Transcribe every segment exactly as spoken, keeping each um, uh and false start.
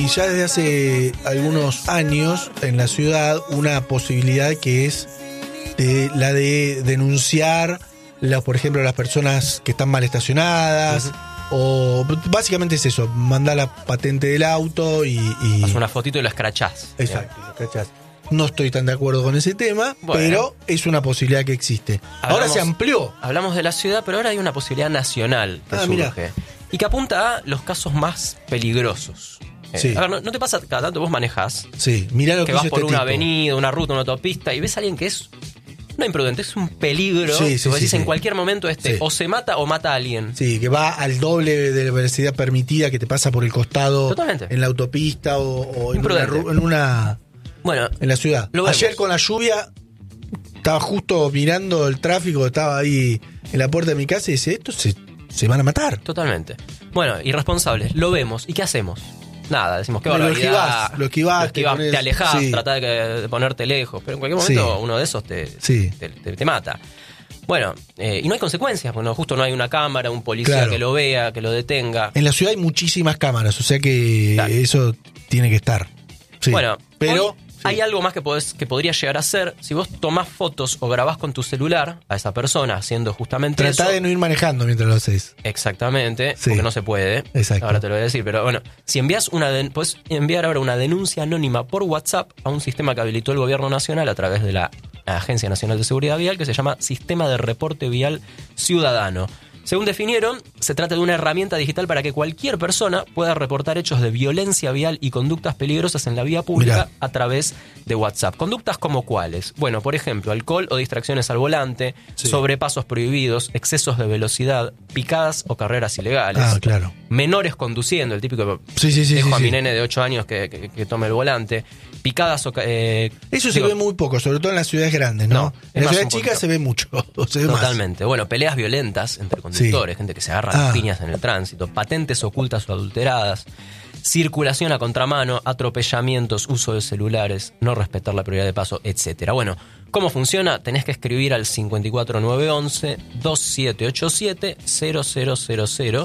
ya desde hace algunos años en la ciudad una posibilidad que es de, la de denunciar, la, por ejemplo, las personas que están mal estacionadas. Uh-huh. O básicamente es eso, mandar la patente del auto y... y... Haz una fotito y lo escrachás. Exacto, lo escrachás. No estoy tan de acuerdo con ese tema, bueno, pero es una posibilidad que existe. Hablamos, ahora se amplió. Hablamos de la ciudad, pero ahora hay una posibilidad nacional que ah, surge. Mirá. Y que apunta a los casos más peligrosos. Eh, sí. A ver, ¿no, ¿no te pasa cada tanto vos manejás? Sí, mirá lo que, que vas hizo por este una tipo. avenida, una ruta, una autopista y ves a alguien que es no imprudente, es un peligro. Sí, sí, vos sí, decís sí. En cualquier momento este sí. o se mata o mata a alguien. Sí, que va al doble de la velocidad permitida, que te pasa por el costado. Totalmente. En la autopista o, o en, una, en una... Bueno, en la ciudad. Ayer con la lluvia estaba justo mirando el tráfico, estaba ahí en la puerta de mi casa y dice, estos se, se van a matar. Totalmente. Bueno, irresponsables, lo vemos. ¿Y qué hacemos? Nada, decimos que barbaridad. Lo esquivás, lo esquivás, lo esquivás te, te alejás, sí. Tratás de, de ponerte lejos, pero en cualquier momento sí. uno de esos te, sí. te, te, te mata. Bueno, eh, y no hay consecuencias, porque no, justo no hay una cámara, un policía claro. que lo vea, que lo detenga. En la ciudad hay muchísimas cámaras, o sea que claro. eso tiene que estar. Sí. Bueno, pero... Sí. Hay algo más que, podés, que podría llegar a ser, si vos tomás fotos o grabás con tu celular a esa persona haciendo justamente Tratá eso. Tratá de no ir manejando mientras lo haces. Exactamente, sí. porque no se puede. Exacto. Ahora te lo voy a decir, pero bueno, si envías una den- podés enviar ahora una denuncia anónima por WhatsApp a un sistema que habilitó el Gobierno Nacional a través de la Agencia Nacional de Seguridad Vial, que se llama Sistema de Reporte Vial Ciudadano. Según definieron, se trata de una herramienta digital para que cualquier persona pueda reportar hechos de violencia vial y conductas peligrosas en la vía pública Mirá. a través de WhatsApp. ¿Conductas como cuáles? Bueno, por ejemplo, alcohol o distracciones al volante, sí. sobrepasos prohibidos, excesos de velocidad, picadas o carreras ilegales. Ah, claro. Menores conduciendo, el típico sí, sí, sí, dejo sí, a sí. mi nene de ocho años que, que, que tome el volante. Picadas o... Eh, Eso digo, se ve muy poco, sobre todo en las ciudades grandes, ¿no? no en las ciudades chicas se ve mucho. Se ve Totalmente. Más. Bueno, peleas violentas entre conductores, sí. gente que se agarra ah. las piñas en el tránsito, patentes ocultas o adulteradas, circulación a contramano, atropellamientos, uso de celulares, no respetar la prioridad de paso, etcétera. Bueno, ¿cómo funciona? Tenés que escribir al cinco cuatro nueve once dos siete ocho siete cero cero cero cero.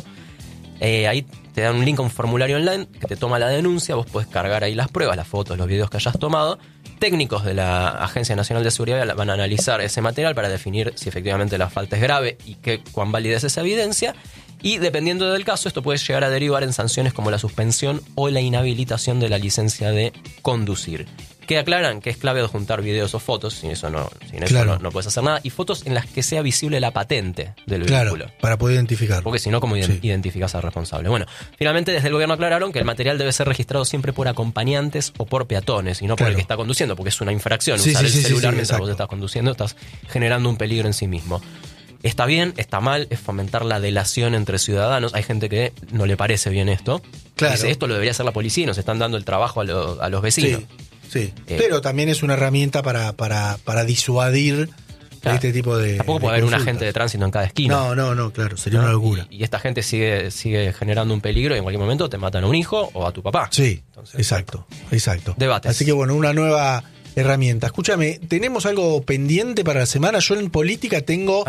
Eh, ahí te dan un link a un formulario online que te toma la denuncia, vos podés cargar ahí las pruebas, las fotos, los videos que hayas tomado. Técnicos de la Agencia Nacional de Seguridad van a analizar ese material para definir si efectivamente la falta es grave y qué, cuán válida es esa evidencia. Y dependiendo del caso, esto puede llegar a derivar en sanciones como la suspensión o la inhabilitación de la licencia de conducir. Que aclaran que es clave adjuntar videos o fotos, sin eso no, sin eso claro. no, no puedes hacer nada, y fotos en las que sea visible la patente del claro, vehículo. Para poder identificar. Porque si no, ¿cómo sí. identificás al responsable? Bueno, finalmente desde el gobierno aclararon que el material debe ser registrado siempre por acompañantes o por peatones, y no por claro. el que está conduciendo, porque es una infracción. Sí, Usar sí, el sí, celular sí, sí, mientras exacto. vos estás conduciendo, estás generando un peligro en sí mismo. Está bien, está mal, es fomentar la delación entre ciudadanos. Hay gente que no le parece bien esto. Claro. Dice, esto lo debería hacer la policía y nos están dando el trabajo a, lo, a los vecinos. Sí, sí. Eh, pero también es una herramienta para, para, para disuadir claro. este tipo de Tampoco puede de haber un consultas. agente de tránsito en cada esquina. No, no, no, claro, sería ¿no? una locura. Y, y esta gente sigue, sigue generando un peligro y en cualquier momento te matan a un hijo o a tu papá. Sí, Entonces, exacto, exacto. Debates. Así que bueno, una nueva herramienta. Escúchame, ¿tenemos algo pendiente para la semana? Yo en política tengo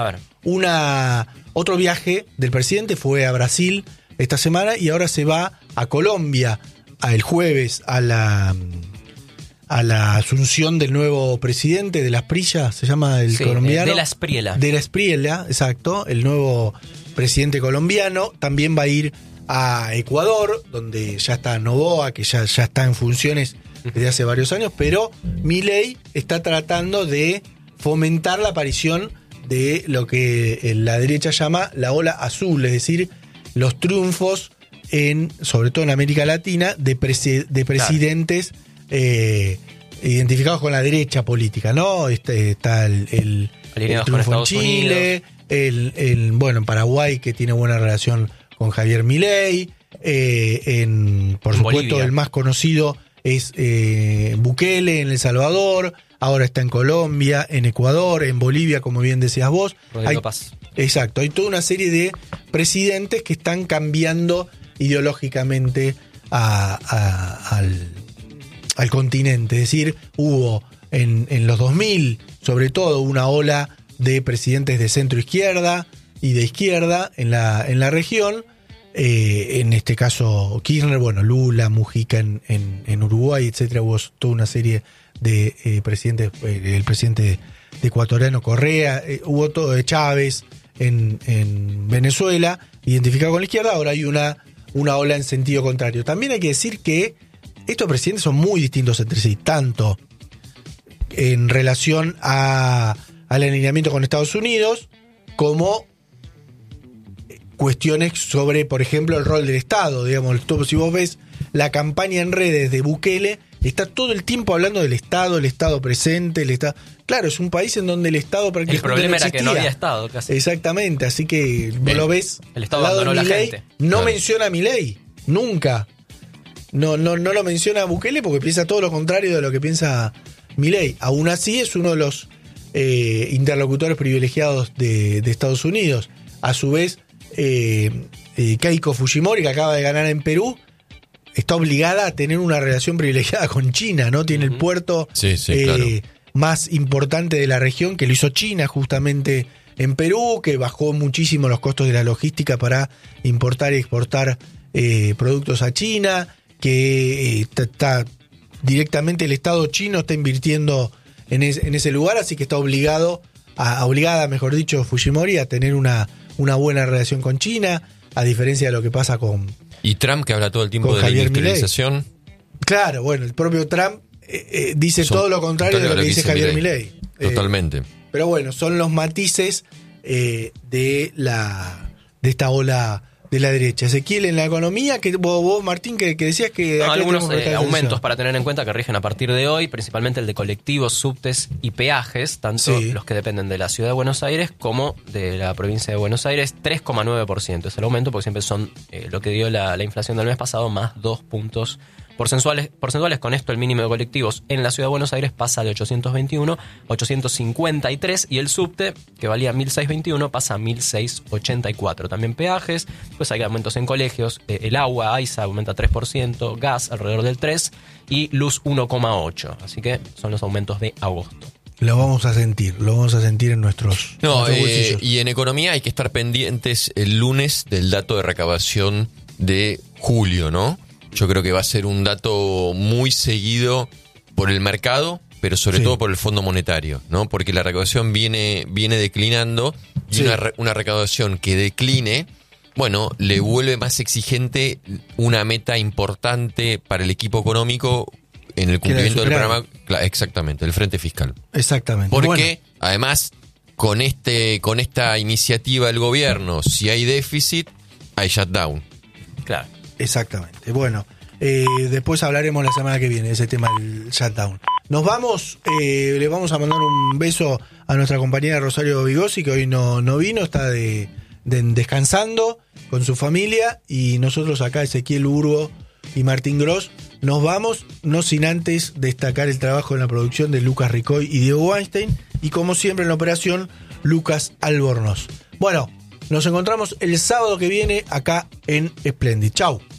una otro viaje del presidente, fue a Brasil esta semana y ahora se va a Colombia el jueves a la a la asunción del nuevo presidente de la Espriella, se llama el sí, colombiano. De la Espriella. De la Espriella, exacto, el nuevo presidente colombiano. También va a ir a Ecuador, donde ya está Noboa, que ya, ya está en funciones desde hace varios años, pero Milei está tratando de fomentar la aparición de lo que la derecha llama la ola azul, es decir, los triunfos, en, sobre todo en América Latina, de, presi- de presidentes claro. eh, identificados con la derecha política, ¿no? Este, está el, el, el triunfo en Chile, el, el, bueno, en Paraguay, que tiene buena relación con Javier Milei, eh, en, por en supuesto, Bolivia. El más conocido es eh, Bukele en El Salvador, ahora está en Colombia, en Ecuador, en Bolivia, como bien decías vos. Rodrigo Paz. Exacto, hay toda una serie de presidentes que están cambiando ideológicamente a, a, al, al continente. Es decir, hubo en, en los dos mil, sobre todo, una ola de presidentes de centro izquierda y de izquierda en la, en la región. Eh, en este caso Kirchner, bueno, Lula, Mujica en, en, en Uruguay, etcétera. Hubo toda una serie de eh, presidentes, eh, el presidente de ecuatoriano Correa, eh, hubo todo de Chávez en, en Venezuela, identificado con la izquierda. Ahora hay una, una ola en sentido contrario. También hay que decir que estos presidentes son muy distintos entre sí, tanto en relación a, al alineamiento con Estados Unidos, como cuestiones sobre, por ejemplo, el rol del Estado. Digamos, si vos ves la campaña en redes de Bukele, está todo el tiempo hablando del Estado, el Estado presente, el Estado. Claro, es un país en donde el Estado prácticamente el problema no era existía. que no había Estado casi. Exactamente, así que vos el, lo ves. El Estado abandonó la Milei, gente. No claro. menciona a Milei, nunca. No, no, no lo menciona a Bukele porque piensa todo lo contrario de lo que piensa Milei. Aún así es uno de los eh, interlocutores privilegiados de, de Estados Unidos. A su vez, eh, eh, Keiko Fujimori, que acaba de ganar en Perú, está obligada a tener una relación privilegiada con China, ¿no? Tiene uh-huh. el puerto sí, sí, eh, claro. más importante de la región, que lo hizo China justamente en Perú, que bajó muchísimo los costos de la logística para importar y exportar eh, productos a China, que eh, está directamente el Estado chino está invirtiendo en, es, en ese lugar, así que está obligado, a, obligada, mejor dicho, Fujimori a tener una, una buena relación con China, a diferencia de lo que pasa con Y Trump, que habla todo el tiempo de la industrialización. Claro, bueno, el propio Trump eh, eh, dice son, todo lo contrario de lo que dice Javier Milei. Totalmente. Eh, pero bueno, son los matices eh, de la de esta ola de la derecha. Ezequiel, en la economía, que vos, vos Martín, que, que decías que... No, algunos eh, aumentos para tener en cuenta que rigen a partir de hoy, principalmente el de colectivos, subtes y peajes, tanto sí. los que dependen de la Ciudad de Buenos Aires como de la provincia de Buenos Aires, tres coma nueve por ciento es el aumento, porque siempre son eh, lo que dio la, la inflación del mes pasado, más dos puntos porcentuales. porcentuales. Con esto el mínimo de colectivos en la Ciudad de Buenos Aires pasa de ochocientos veintiuno a ochocientos cincuenta y tres, y el subte, que valía mil seiscientos veintiuno, pasa a mil seiscientos ochenta y cuatro. También peajes, pues hay aumentos en colegios, eh, el agua, AISA aumenta tres por ciento, gas alrededor del tres por ciento y luz uno coma ocho por ciento. Así que son los aumentos de agosto. Lo vamos a sentir, lo vamos a sentir en nuestros, no, nuestros eh, bolsillos. Y en economía hay que estar pendientes el lunes del dato de recaudación de julio, ¿no? Yo creo que va a ser un dato muy seguido por el mercado, pero sobre sí. todo por el Fondo Monetario, ¿no? Porque la recaudación viene, viene declinando y sí. una, una recaudación que decline, bueno, le vuelve más exigente una meta importante para el equipo económico en el cumplimiento del programa. Exactamente, el frente fiscal. Exactamente. Porque, bueno. además, con este, con esta iniciativa del gobierno, si hay déficit, hay shutdown. Claro. Exactamente. Bueno, eh, después hablaremos la semana que viene de ese tema del shutdown. Nos vamos, eh, le vamos a mandar un beso a nuestra compañera Rosario Vigosi, que hoy no, no vino, está de, de descansando con su familia, y nosotros acá, Ezequiel Urgo y Martín Gross, nos vamos, no sin antes destacar el trabajo en la producción de Lucas Ricoy y Diego Weinstein, y como siempre en la operación, Lucas Albornoz. Bueno, nos encontramos el sábado que viene acá en Splendid. Chau.